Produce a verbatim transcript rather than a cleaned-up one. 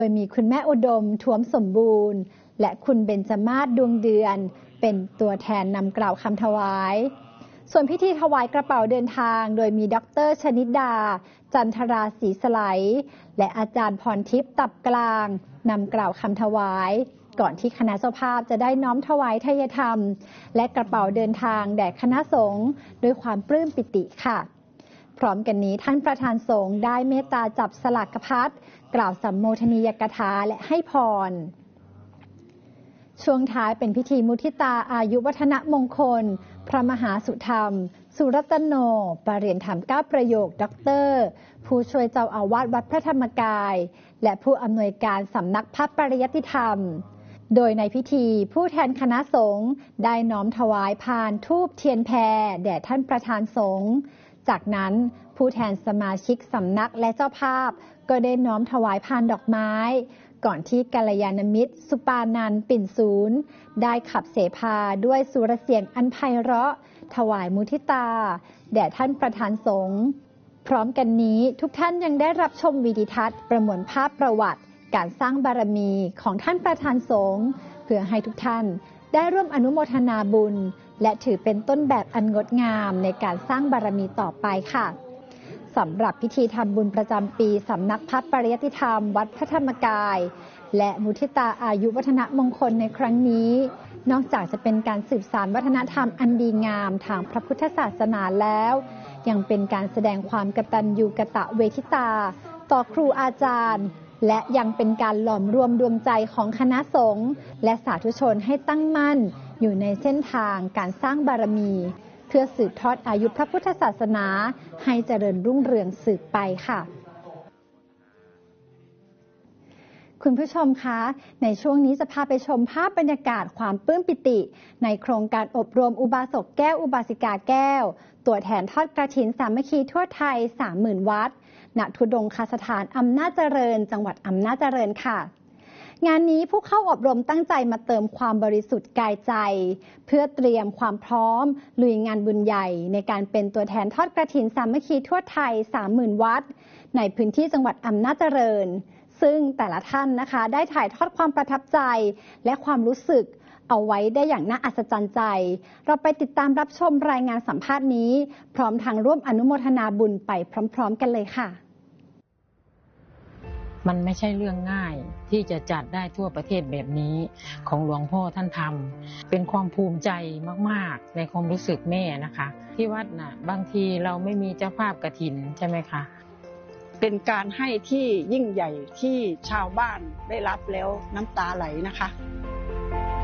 โดยมีคุณแม่อุดมท้วมสมบูรณ์และคุณเบญจมาศดวงเดือนเป็นตัวแทนนำกล่าวคำถวายส่วนพิธีถวายกระเป๋าเดินทางโดยมีดร.ชนิดาจันทราศรีสไลและอาจารย์พรทิพย์ตับกลางนำกล่าวคำถวายก่อนที่คณะเจ้าภาพจะได้น้อมถวายทายธรรมและกระเป๋าเดินทางแด่คณะสงฆ์ด้วยความปลื้มปิติค่ะพร้อมกันนี้ท่านประธานสงฆ์ได้เมตตาจับสลากพัดกล่าวสัมโมทนียกถาและให้พรช่วงท้ายเป็นพิธีมุทิตาอายุวัฒนมงคลพระมหาสุธรรมสุรัตโนปรริยนธรรมเก้าประโยคด็อกเตอร์ผู้ช่วยเจ้าอาวาสวัดพระธรรมกายและผู้อำนวยการสำนักพระปริยัติธรรมโดยในพิธีผู้แทนคณะสงฆ์ได้น้อมถวายพานธูปเทียนแพแด่ท่านประธานสงฆ์จากนั้นผู้แทนสมาชิกสำนักและเจ้าภาพก็ได้น้อมถวายพานดอกไม้ก่อนที่กัลยาณมิตรสุปานันท์ปิ่นศูนย์ได้ขับเสภาด้วยสุรเสียงอันไพเราะถวายมุทิตาแด่ท่านประธานสงฆ์พร้อมกันนี้ทุกท่านยังได้รับชมวิดีทัศน์ประมวลภาพประวัติการสร้างบารมีของท่านประธานสงฆ์เพื่อให้ทุกท่านได้ร่วมอนุโมทนาบุญและถือเป็นต้นแบบอันงดงามในการสร้างบารมีต่อไปค่ะสำหรับพิธีทำบุญประจำปีสำนักพระปริยัติธรรมวัดพระธรรมกายและมุทิตาอายุวัฒนมงคลในครั้งนี้นอกจากจะเป็นการสืบสานวัฒนธรรมอันดีงามทางพระพุทธศาสนาแล้วยังเป็นการแสดงความกตัญญูกตเวทิตาต่อครูอาจารย์และยังเป็นการหลอมรวมดวงใจของคณะสงฆ์และสาธุชนให้ตั้งมั่นอยู่ในเส้นทางการสร้างบารมีเพื่อสืบทอดอายุพระพุทธศาสนาให้เจริญรุ่งเรืองสืบไปค่ะคุณผู้ชมคะในช่วงนี้จะพาไปชมภาพบรรยากาศความปลื้มปิติในโครงการอบรมอุบาสกแก้วอุบาสิกาแก้วตัวแทนทอดกฐินสามัคคีทั่วไทย สามหมื่น วัดณธุดงคสถานอำนาจเจริญจังหวัดอำนาจเจริญค่ะงานนี้ผู้เข้าอบรมตั้งใจมาเติมความบริสุทธิ์กายใจเพื่อเตรียมความพร้อมลุยงานบุญใหญ่ในการเป็นตัวแทนทอดกฐินสามัคคีทั่วไทย สามหมื่น วัดในพื้นที่จังหวัดอำนาจเจริญซึ่งแต่ละท่านนะคะได้ถ่ายทอดความประทับใจและความรู้สึกเอาไว้ได้อย่างน่าอัศจรรย์ใจเราไปติดตามรับชมรายงานสัมภาษณ์นี้พร้อมทางร่วมอนุโมทนาบุญไปพร้อมๆกันเลยค่ะมันไม่ใช่เรื่องง่ายที่จะจัดได้ทั่วประเทศแบบนี้ของหลวงพ่อท่านทำเป็นความภูมิใจมากๆในความรู้สึกแม่นะคะที่วัดน่ะบางทีเราไม่มีเจ้าภาพกฐินใช่ไหมคะเป็นการให้ที่ยิ่งใหญ่ที่ชาวบ้านได้รับแล้วน้ำตาไหลนะคะ